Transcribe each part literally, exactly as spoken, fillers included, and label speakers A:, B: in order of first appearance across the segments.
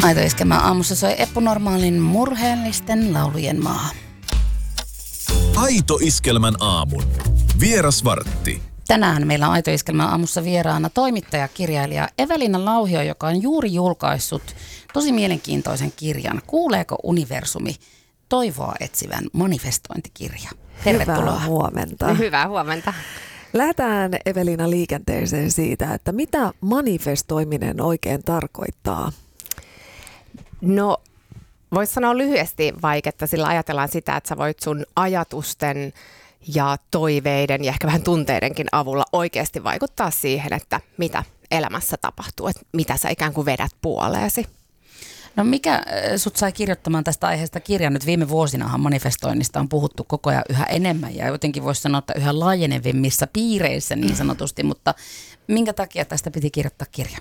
A: Aito Iskelmän aamussa soi Eppu Normaalin murheellisten laulujen maa.
B: Aito Iskelmän aamun. Vierasvartti.
A: Tänään meillä on Aito Iskelmän aamussa vieraana toimittaja, kirjailija Evelina Lauhio, joka on juuri julkaissut tosi mielenkiintoisen kirjan Kuuleeko universumi? Toivoa etsivän manifestointikirja. Tervetuloa.
C: Hyvää huomenta.
D: Hyvää huomenta.
C: Lähdetään Evelina liikenteeseen siitä, että mitä manifestoiminen oikein tarkoittaa?
D: No, voisi sanoa lyhyesti vaikka, sillä ajatellaan sitä, että sä voit sun ajatusten ja toiveiden ja ehkä vähän tunteidenkin avulla oikeasti vaikuttaa siihen, että mitä elämässä tapahtuu, että mitä sä ikään kuin vedät puoleesi.
A: No mikä sut sai kirjoittamaan tästä aiheesta kirjan? Nyt viime vuosinahan manifestoinnista on puhuttu koko ajan yhä enemmän ja jotenkin voisi sanoa, että yhä laajenevimmissa piireissä niin sanotusti, mutta minkä takia tästä piti kirjoittaa kirja?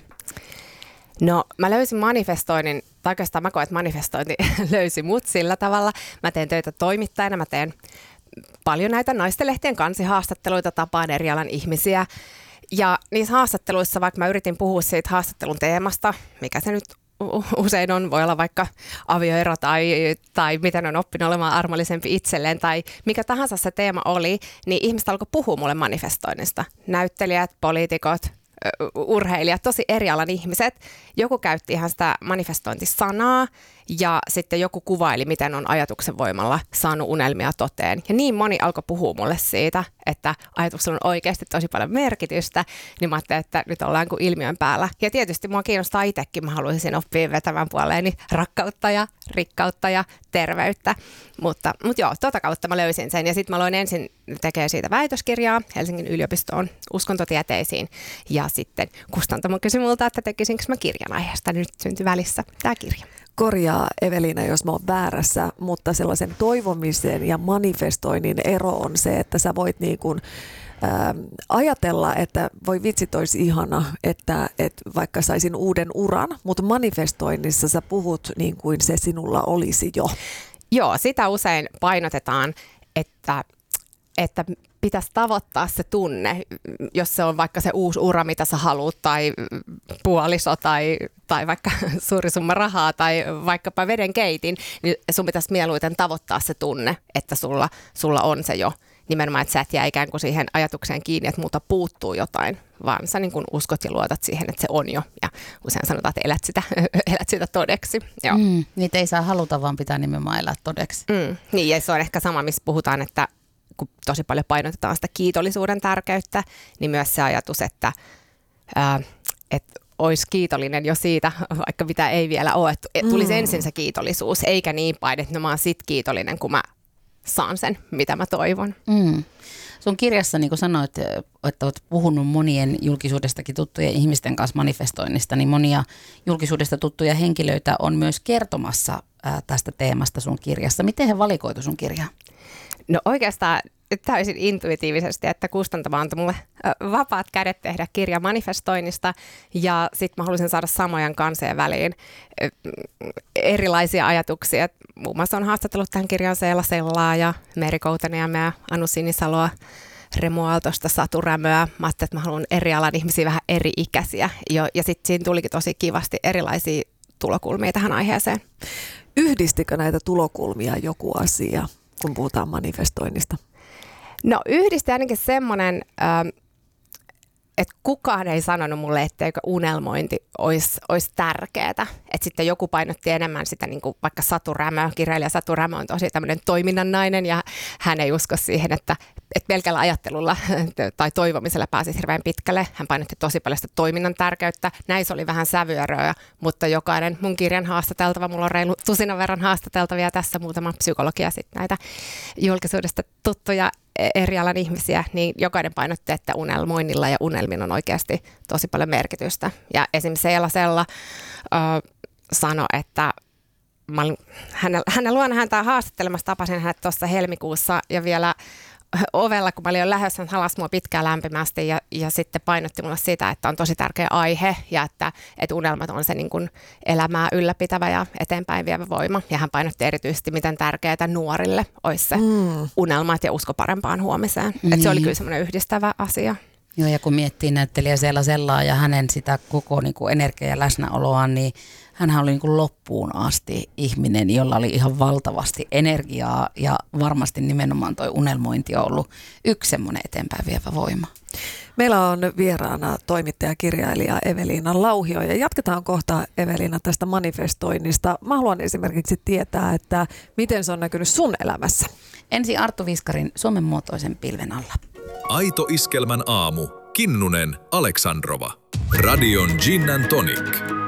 D: No mä löysin manifestoinnin, tai oikeastaan mä koen, että manifestointi löysi mut sillä tavalla. Mä teen töitä toimittajana, mä teen paljon näitä naistenlehtien kansihaastatteluita, tapaan eri alan ihmisiä. Ja niissä haastatteluissa, vaikka mä yritin puhua siitä haastattelun teemasta, mikä se nyt usein on, voi olla vaikka avioero tai, tai miten on oppinut olemaan armollisempi itselleen tai mikä tahansa se teema oli, niin ihmiset alkoi puhua mulle manifestoinnista. Näyttelijät, poliitikot, urheilijat, tosi eri alan ihmiset. Joku käytti ihan sitä manifestointisanaa ja sitten joku kuvaili, miten on ajatuksen voimalla saanut unelmia toteen. Ja niin moni alkoi puhua mulle siitä, että ajatuksella on oikeasti tosi paljon merkitystä, niin mä ajattelin, että nyt ollaan kuin ilmiön päällä. Ja tietysti mua kiinnostaa itsekin, mä haluaisin oppia vetämään puoleeni rakkautta ja rikkautta ja terveyttä. Mutta, mutta joo, tota kautta mä löysin sen ja sitten mä aloin ensin tekemään siitä väitöskirjaa Helsingin yliopistoon uskontotieteisiin ja sitten kustantamo kysyi multa, että tekisinkö mä kirjan aiheesta. Nyt syntyi välissä tämä kirja.
C: Korjaa Evelina, jos mä oon väärässä, mutta sellaisen toivomisen ja manifestoinnin ero on se, että sä voit niin kuin, ää, ajatella, että voi vitsit olisi ihana, että, että vaikka saisin uuden uran, mutta manifestoinnissa sä puhut niin kuin se sinulla olisi jo.
D: Joo, sitä usein painotetaan, että, että pitäisi tavoittaa se tunne, jos se on vaikka se uusi ura, mitä sä haluat, tai puoliso, tai, tai vaikka suuri summa rahaa, tai vaikkapa vedenkeitin, niin sun pitäisi mieluiten tavoittaa se tunne, että sulla, sulla on se jo. Nimenomaan, että sä et jää ikään kuin siihen ajatukseen kiinni, että multa puuttuu jotain, vaan sä niin kuin uskot ja luotat siihen, että se on jo. Ja usein sanotaan, että elät sitä, elät sitä todeksi. Joo.
A: Mm, niitä ei saa haluta, vaan pitää nimenomaan elää todeksi.
D: Mm, niin, ja se on ehkä sama, missä puhutaan, että kun tosi paljon painotetaan sitä kiitollisuuden tärkeyttä, niin myös se ajatus, että, ää, että olisi kiitollinen jo siitä, vaikka mitä ei vielä ole, että tulisi mm. ensin se kiitollisuus, eikä niin päin, että no mä oon sit kiitollinen, kun mä saan sen, mitä mä toivon.
A: Mm. Sun kirjassa, niin kuin sanoit, että olet puhunut monien julkisuudestakin tuttujen ihmisten kanssa manifestoinnista, niin monia julkisuudesta tuttuja henkilöitä on myös kertomassa ää, tästä teemasta sun kirjassa. Miten he valikoitu sun kirjaa?
D: No oikeastaan täysin intuitiivisesti, että kustantamo antoi mulle vapaat kädet tehdä kirja manifestoinnista ja sitten mä halusin saada samojen kansien väliin erilaisia ajatuksia. Muun muassa on haastatellut tämän kirjan Seela Sellaa ja Meri Koutaniemeä ja Anu Sinisaloa, Remu Aaltosta, Satu Rämöä. Mä ajattelin, että mä haluan eri alan ihmisiä, vähän eri ikäisiä ja, ja sitten siinä tulikin tosi kivasti erilaisia tulokulmia tähän aiheeseen.
C: Yhdistikö näitä tulokulmia joku asia, kun puhutaan manifestoinnista?
D: No yhdisti ainakin semmoinen, että kukaan ei sanonut mulle, etteikö unelmointi olisi, olisi tärkeää. Että sitten joku painotti enemmän sitä, niin kuin vaikka Satu Rämö, kirjailija Satu Rämö on tosi tämmöinen toiminnan nainen ja hän ei usko siihen, että, että pelkällä ajattelulla tai toivomisella pääsisi hirveän pitkälle. Hän painotti tosi paljon sitä toiminnan tärkeyttä. Näissä oli vähän sävyeröä, mutta jokainen mun kirjan haastateltava, mulla on reilu tusinan verran haastateltavia tässä, muutama psykologia sitten näitä julkisuudesta tuttuja eri alan ihmisiä, niin jokainen painotti, että unelmoinnilla ja unelmin on oikeasti tosi paljon merkitystä. Ja esimerkiksi Seela Sella äh, sanoi, että mä olin, hänen, hänen luona häntä haastattelemassa, tapasin hänet tuossa helmikuussa ja vielä ovella, kun mä olin jo lähdössä, hän halasi mua pitkään lämpimästi ja, ja sitten painotti mulle sitä, että on tosi tärkeä aihe ja että, että unelmat on se niin kuin elämää ylläpitävä ja eteenpäin vievä voima. Ja hän painotti erityisesti, miten tärkeää nuorille olisi se mm. unelmat ja usko parempaan huomiseen. Niin. Että se oli kyllä semmoinen yhdistävä asia.
A: Joo, ja kun miettii näyttelijä Seela Sellaa ja hänen sitä koko niin kuin energia- ja läsnäoloaan, niin hänhän oli niin kuin loppuun asti ihminen, jolla oli ihan valtavasti energiaa ja varmasti nimenomaan toi unelmointi on ollut yksi semmoinen eteenpäin vievä voima.
C: Meillä on vieraana toimittaja-kirjailija Eveliina Lauhio ja jatketaan kohta Eveliina tästä manifestoinnista. Mä haluan esimerkiksi tietää, että miten se on näkynyt sun elämässä.
A: Ensin Arttu Viskarin Suomen muotoisen pilven alla.
B: Aito Iskelmän aamu. Kinnunen, Aleksandrova. Radion Gin and Tonic.